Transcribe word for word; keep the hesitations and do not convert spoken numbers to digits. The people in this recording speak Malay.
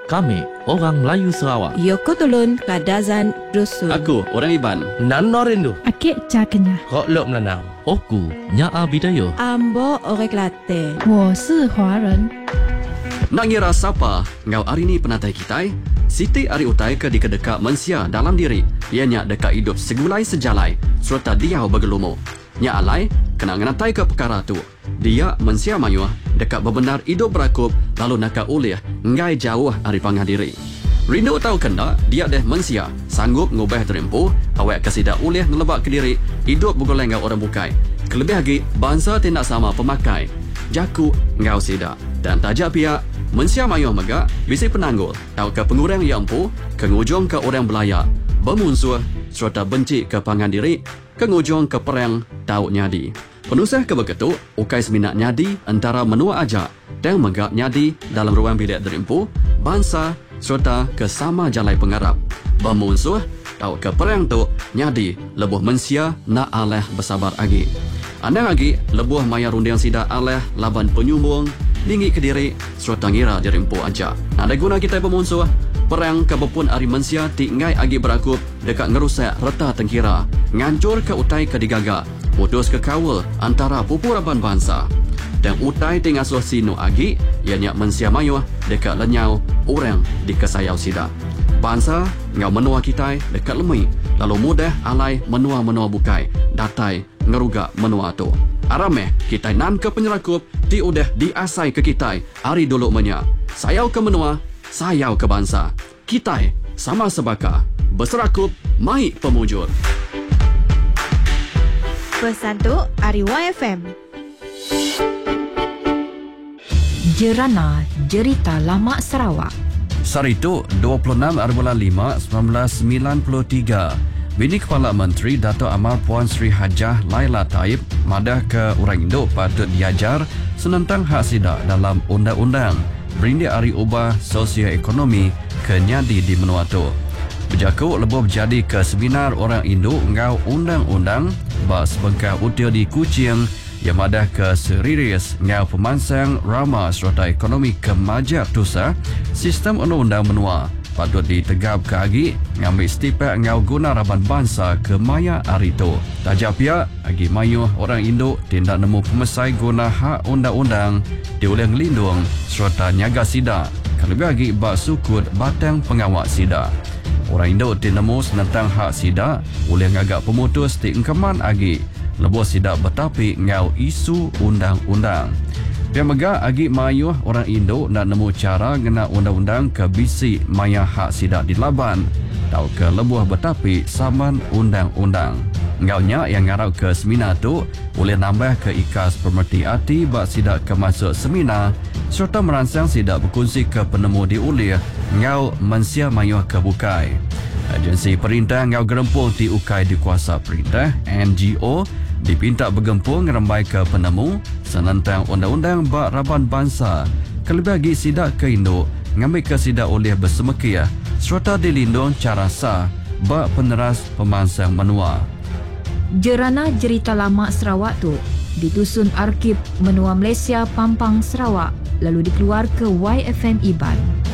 Kami, orang Melayu Sarawak. Yoko Tolon, Kadazan, Dusun. Aku, orang Iban. Nan Norindu. Akik Cakenya. Kok Lok Melanau. Oku, Nyaa Bidayo. Ambo, Orang Kelate. 我是华人。 Nak ngira siapa ngau hari ni penatai kita? Siti hari utai ke di kedekak mensia dalam diri. Ianya dekat hidup segulai sejalai serta dia bergelumo. Nya alai kena ngenatai ke perkara tu. Dia mensia mayuah dekat bebenar hidup berakup lalu nakak ulih ngai jauh hari pangah diri. Rindu tahu kena dia deh mensia sanggup ngubah terempu awak kesidak ulih ngelebak ke diri hidup bergoleng ngau orang bukai. Kelebih lagi bangsa tidak sama pemakai. Jaku ngau sidak dan tajak pihak mensia mayuh megak bisi penanggul tahu ke pengurang yang empu ke ngujung ke orang belayak bermusuh serta benci ke pangan diri ke ngujung ke perang tahu nyadi. Penusah ke begitu ukai seminat nyadi antara menua ajak dan megak nyadi dalam ruang bilik derimpu bangsa serta ke sama jalai pengarap. Bermusuh tahu ke perang tu nyadi lebuh mensia nak aleh bersabar lagi. Anda lagi lebuh maya rundiang sidak aleh laban penyumbung tinggi ke diri serta ngira derimpu aja. Ada guna kita bermusuh perang kebepun ari mensia tinggai agi berakup dekat ngerusak reta tengkira ngancur ke utai ke digaga putus ke kawal antara pupuraban bangsa dan utai tingasuh sino agi ianya mensia mayuh dekat lenyau orang di kesayau sida bangsa ngau menua kita dekat lemui lalu mudah alai menua-menua bukai datai ngerugak menua tu arameh kita nan ke penyerakup ti udah diasai ke kita hari dulu menya sayau ke menua sayau ke bangsa kita sama sebaka berserakup mai pemujur. Pesan tu Ari Y F M. Jerana Jerita Lama Sarawak. Sari itu dua puluh enam bulan lima seribu sembilan ratus sembilan puluh tiga. Bini Kepala Menteri Dato' Amar Puan Sri Hajah Laila Taib madah ke orang Indo patut diajar senentang hak sidak dalam undang-undang berindik hari ubah sosioekonomi ke nyadi di menua tu. Berjaku lebuh berjadi ke seminar orang Indo ngau undang-undang bak sebengkah util di Kuching yang madah ke serius ngau pemansang rama serta ekonomi kemajar tusa sistem undang-undang menua patut ditegap ke agi ngambil stipek ngau guna raban bangsa ke maya hari tu. Tajak pihak agi mayuh orang Indo tindak nemu pemesai guna hak undang-undang dioleh ngelindung serta nyaga sida kalebih agi bak sukut batang pengawak sida. Orang Indo tinemu senentang hak sida oleh ngagak pemutus ti engkeman agi lebuh sida betapi ngau isu undang-undang. Pihak megak agi mayuh orang Indo nak nemu cara ngena undang-undang ke bisi maya hak sidak di laban tau ke lebuh betapi saman undang-undang. Ngaunya yang ngarau ke seminar tu boleh nambah ke ikas pemerti hati bak sidak ke masuk seminar serta merancang sidak berkongsi ke penemu diulir ngau mensia mayuh ke bukai. Agensi perintah ngau gerempung di ukai di kuasa perintah N G O dipinta bergempung ngerembai ke penemu senentang undang-undang bak raban bangsa kelebih lagi sidak ke Indo ngambil ke sidak oleh bersemekia serta dilindung cara sah bak peneras pemansang menua. Jerana Jerita Lama Sarawak tu ditusun Arkib Menua Malaysia Pampang Sarawak lalu dikeluar ke Y F M Iban.